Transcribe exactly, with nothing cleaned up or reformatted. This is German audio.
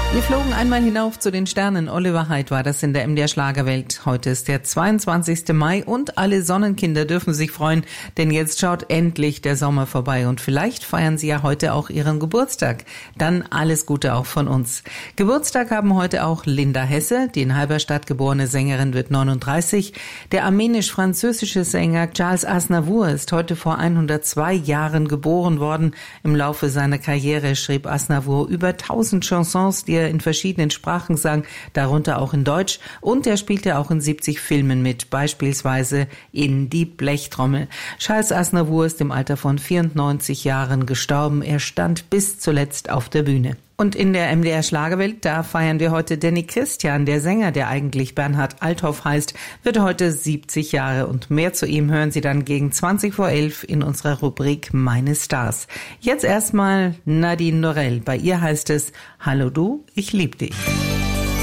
Wir flogen einmal hinauf zu den Sternen. Oliver Haidt war das in der M D R Schlagerwelt. Heute ist der zweiundzwanzigste Mai und alle Sonnenkinder dürfen sich freuen, denn jetzt schaut endlich der Sommer vorbei und vielleicht feiern Sie ja heute auch Ihren Geburtstag. Dann alles Gute auch von uns. Geburtstag haben heute auch Linda Hesse, die in Halberstadt geborene Sängerin, wird neununddreißig. Der armenisch-französische Sänger Charles Aznavour ist heute vor hundertzwei Jahren geboren worden. Im Laufe seiner Karriere schrieb Aznavour über tausend Chansons, die er in verschiedenen Sprachen sang, darunter auch in Deutsch, und er spielte auch in siebzig Filmen mit, beispielsweise in Die Blechtrommel. Charles Aznavour ist im Alter von vierundneunzig Jahren gestorben. Er stand bis zuletzt auf der Bühne. Und in der M D R Schlagerwelt, da feiern wir heute Danny Christian, der Sänger, der eigentlich Bernhard Althoff heißt, wird heute siebzig Jahre, und mehr zu ihm hören Sie dann gegen zwanzig vor elf in unserer Rubrik Meine Stars. Jetzt erstmal Nadine Dorell. Bei ihr heißt es: Hallo du, ich lieb dich.